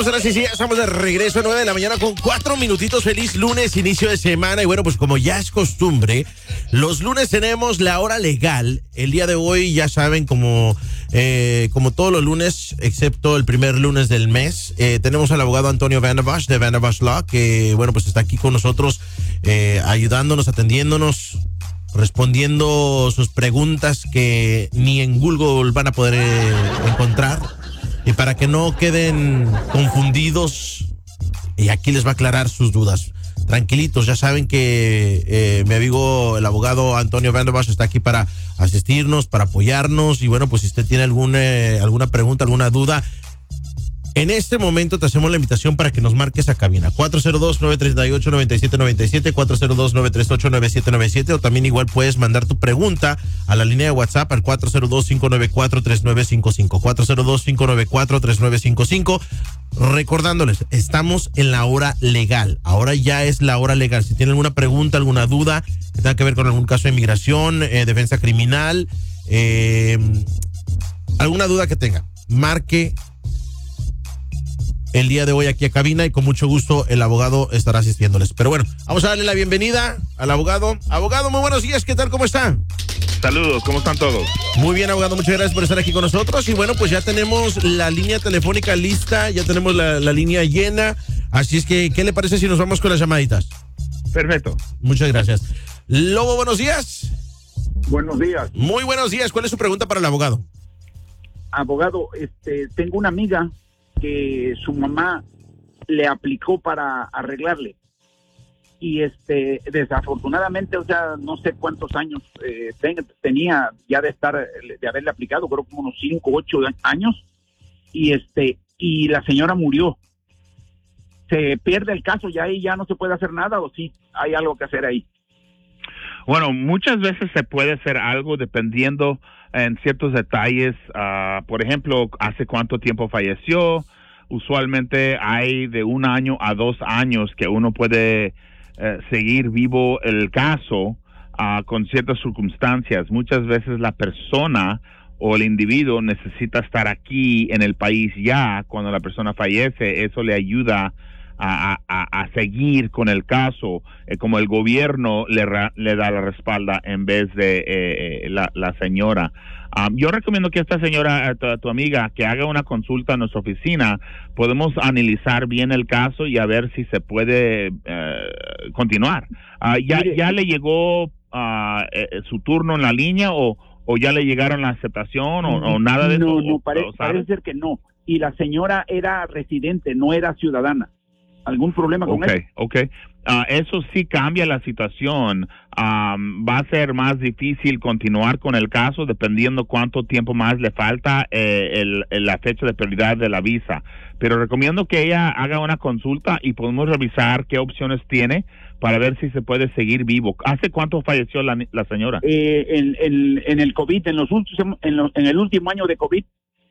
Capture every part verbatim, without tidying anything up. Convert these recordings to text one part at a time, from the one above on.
Estamos ahora sí, sí, estamos de regreso a nueve de la mañana con cuatro minutitos. Feliz lunes, inicio de semana. Y bueno, pues como ya es costumbre, los lunes tenemos la hora legal. El día de hoy, ya saben, como, eh, como todos los lunes, excepto el primer lunes del mes, eh, tenemos al abogado Antonio Vanderbosch de Vanderbosch Law, que bueno, pues está aquí con nosotros, eh, ayudándonos, atendiéndonos, respondiendo sus preguntas que ni en Google van a poder eh, encontrar. Y para que no queden confundidos, y aquí les va a aclarar sus dudas. Tranquilitos, ya saben que eh, mi amigo, el abogado Antonio Vanderbosch, está aquí para asistirnos, para apoyarnos. Y bueno, pues si usted tiene alguna, eh, alguna pregunta, alguna duda, en este momento te hacemos la invitación para que nos marques a cabina. cuatro cero dos, nueve tres ocho, nueve siete nueve siete, cuatro cero dos, nueve tres ocho, nueve siete nueve siete, o también igual puedes mandar tu pregunta a la línea de WhatsApp al cuatro cero dos, cinco nueve cuatro, tres nueve cinco cinco, cuatro cero dos, cinco nueve cuatro, tres nueve cinco cinco. Recordándoles, estamos en la hora legal. Ahora ya es la hora legal. Si tienen alguna pregunta, alguna duda que tenga que ver con algún caso de inmigración, eh, defensa criminal, eh, alguna duda que tenga, marque el día de hoy aquí a cabina y con mucho gusto el abogado estará asistiéndoles. Pero bueno, vamos a darle la bienvenida al abogado. Abogado, muy buenos días, ¿qué tal? ¿Cómo está? Saludos, ¿cómo están todos? Muy bien, abogado, muchas gracias por estar aquí con nosotros. Y bueno, pues ya tenemos la línea telefónica lista, ya tenemos la, la línea llena. Así es que, ¿qué le parece si nos vamos con las llamaditas? Perfecto. Muchas gracias. Lobo, buenos días. Buenos días. Muy buenos días, ¿cuál es su pregunta para el abogado? Abogado, este, tengo una amiga que su mamá le aplicó para arreglarle y este desafortunadamente, o sea, no sé cuántos años eh, ten, tenía ya de estar de haberle aplicado, creo como unos cinco, ocho años, y este y la señora murió. Se pierde el caso, ya ahí ya no se puede hacer nada, o sí hay algo que hacer ahí. Bueno, muchas veces se puede hacer algo dependiendo en ciertos detalles. Uh, por ejemplo, hace cuánto tiempo falleció. Usualmente hay de un año a dos años que uno puede uh, seguir vivo el caso uh, con ciertas circunstancias. Muchas veces la persona o el individuo necesita estar aquí en el país ya cuando la persona fallece. Eso le ayuda A, a, a seguir con el caso, eh, como el gobierno le, ra, le da la respalda en vez de eh, la, la señora. Um, yo recomiendo que esta señora, tu, tu amiga, que haga una consulta en nuestra oficina. Podemos analizar bien el caso y a ver si se puede eh, continuar. Uh, ya, Mire, ¿Ya le llegó uh, eh, su turno en la línea o, o ya le llegaron la aceptación o, o nada de no, eso? No, pare, parece ser que no. Y la señora era residente, no era ciudadana. ¿Algún problema con okay, eso? Ok, ok. Uh, eso sí cambia la situación. Um, va a ser más difícil continuar con el caso dependiendo cuánto tiempo más le falta eh, el, el, la fecha de prioridad de la visa. Pero recomiendo que ella haga una consulta y podemos revisar qué opciones tiene para ver si se puede seguir vivo. ¿Hace cuánto falleció la, la señora? Eh, en, en, en el COVID, en, los últimos, en, lo, en el último año de COVID.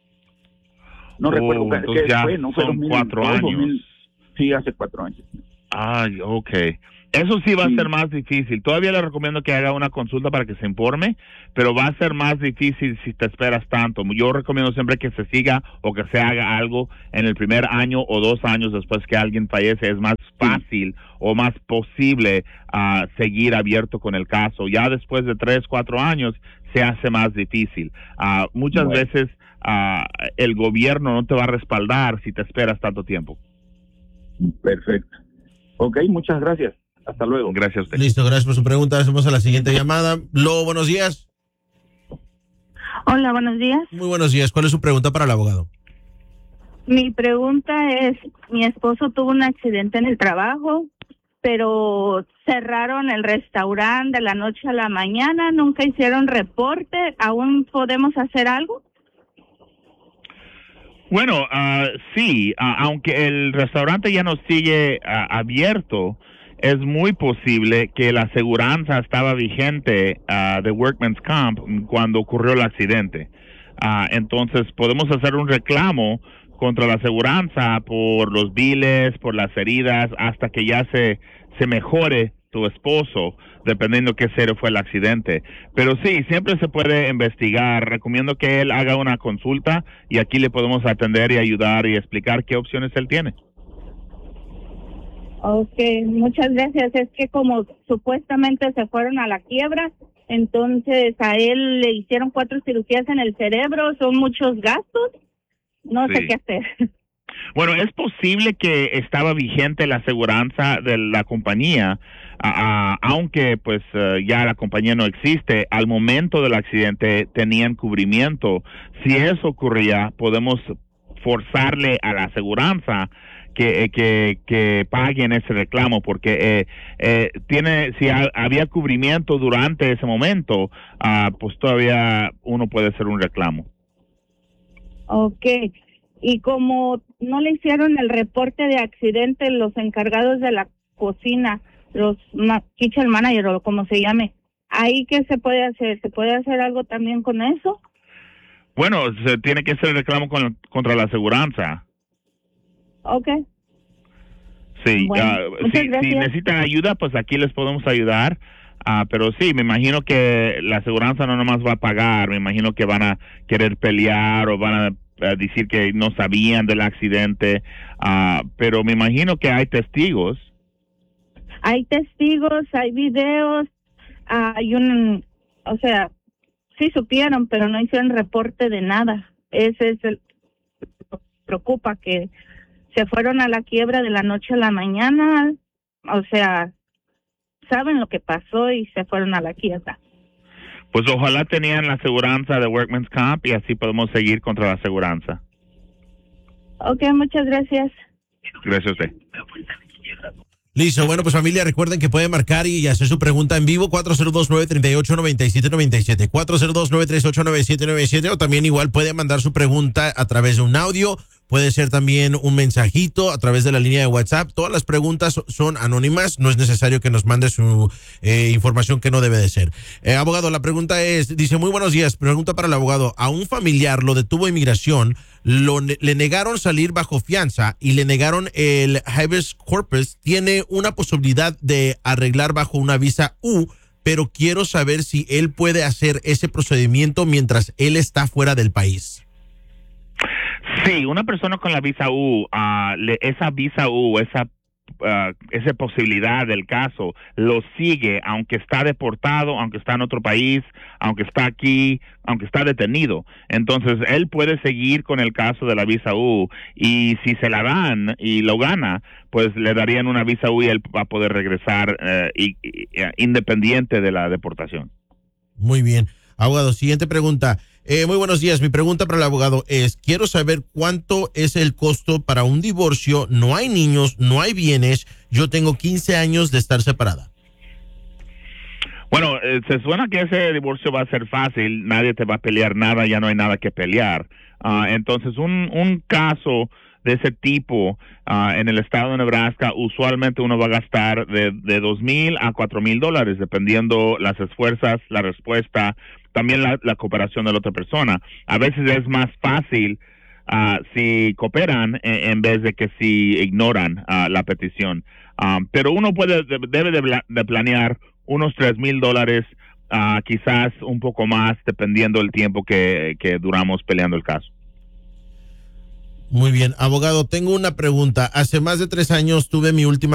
No oh, recuerdo qué ya fue, ¿no? Fue son dos mil, cuatro años. dos mil, sí, hace cuatro años. Ay, ok. Eso sí va sí. a ser más difícil. Todavía le recomiendo que haga una consulta para que se informe, pero va a ser más difícil si te esperas tanto. Yo recomiendo siempre que se siga o que se haga algo en el primer año o dos años después que alguien fallece. Es más fácil sí. o más posible uh, seguir abierto con el caso. Ya después de tres, cuatro años se hace más difícil. Uh, muchas bueno. veces uh, el gobierno no te va a respaldar si te esperas tanto tiempo. Perfecto. Ok, muchas gracias. Hasta luego. Gracias a usted. Listo, gracias por su pregunta. Hacemos a la siguiente llamada. Lo, buenos días. Hola, buenos días. Muy buenos días. ¿Cuál es su pregunta para el abogado? Mi pregunta es, mi esposo tuvo un accidente en el trabajo, pero cerraron el restaurante de la noche a la mañana, nunca hicieron reporte. ¿Aún podemos hacer algo? Bueno, uh, sí, uh, aunque el restaurante ya no sigue uh, abierto, es muy posible que la aseguranza estaba vigente uh, de Workman's Comp cuando ocurrió el accidente. Uh, entonces, podemos hacer un reclamo contra la aseguranza por los biles, por las heridas, hasta que ya se, se mejore tu esposo, dependiendo qué serio fue el accidente. Pero sí, siempre se puede investigar. Recomiendo que él haga una consulta y aquí le podemos atender y ayudar y explicar qué opciones él tiene. Ok, muchas gracias. Es que como supuestamente se fueron a la quiebra, entonces a él le hicieron cuatro cirugías en el cerebro, son muchos gastos, no Sí. sé qué hacer. Bueno, es posible que estaba vigente la aseguranza de la compañía, a- a- aunque pues eh, ya la compañía no existe. Al momento del accidente tenían cubrimiento. Si eso ocurría, podemos forzarle a la aseguranza que, eh, que, que paguen ese reclamo, porque eh, eh, tiene, si ha- había cubrimiento durante ese momento, ah, pues todavía uno puede hacer un reclamo. Ok, y como no le hicieron el reporte de accidente los encargados de la cocina, los ma- kitchen manager o como se llame, ¿ahí qué se puede hacer? ¿Se puede hacer algo también con eso? Bueno, se tiene que hacer el reclamo con- contra la aseguranza. Ok, Sí, Bueno, ah, muchas si, si gracias. necesitan ayuda, pues aquí les podemos ayudar. Ah, pero sí, me imagino que la aseguranza no nomás va a pagar. Me imagino que van a querer pelear o van a, a decir que no sabían del accidente. Ah, pero me imagino que hay testigos. hay testigos, hay videos, hay un, o sea, sí supieron, pero no hicieron reporte de nada. Ese es el preocupa, que se fueron a la quiebra de la noche a la mañana, o sea, saben lo que pasó y se fueron a la quiebra. Pues ojalá tenían la aseguranza de Workman's Comp y así podemos seguir contra la aseguranza. Ok, muchas gracias. Gracias a usted. Listo, bueno, pues familia, recuerden que pueden marcar y hacer su pregunta en vivo cuatro cero dos, nueve tres ocho, nueve siete nueve siete, cuatro cero dos, nueve tres ocho, nueve siete nueve siete, o también igual pueden mandar su pregunta a través de un audio, puede ser también un mensajito a través de la línea de WhatsApp. Todas las preguntas son anónimas, no es necesario que nos mande su eh, información que no debe de ser. Eh, abogado, la pregunta es, dice, muy buenos días, pregunta para el abogado, a un familiar lo detuvo inmigración, lo, le negaron salir bajo fianza y le negaron el habeas corpus, tiene una posibilidad de arreglar bajo una visa U, pero quiero saber si él puede hacer ese procedimiento mientras él está fuera del país. Sí, una persona con la visa U, uh, le, esa visa U, esa, uh, esa posibilidad del caso, lo sigue aunque está deportado, aunque está en otro país, aunque está aquí, aunque está detenido. Entonces, él puede seguir con el caso de la visa U y si se la dan y lo gana, pues le darían una visa U y él va a poder regresar uh, y, y, independiente de la deportación. Muy bien. Abogado, siguiente pregunta. Eh, muy buenos días. Mi pregunta para el abogado es, quiero saber cuánto es el costo para un divorcio. No hay niños, no hay bienes. Yo tengo quince años de estar separada. Bueno, eh, se suena que ese divorcio va a ser fácil. Nadie te va a pelear nada, ya no hay nada que pelear. Uh, entonces, un, un caso de ese tipo uh, en el estado de Nebraska, usualmente uno va a gastar de, de dos mil a cuatro mil dólares, dependiendo las esfuerzas, la respuesta, también la, la cooperación de la otra persona. A veces es más fácil uh, si cooperan en, en vez de que si ignoran uh, la petición. Um, pero uno puede debe de, de planear unos tres mil dólares, uh, quizás un poco más, dependiendo del tiempo que, que duramos peleando el caso. Muy bien. Abogado, tengo una pregunta. Hace más de tres años tuve mi última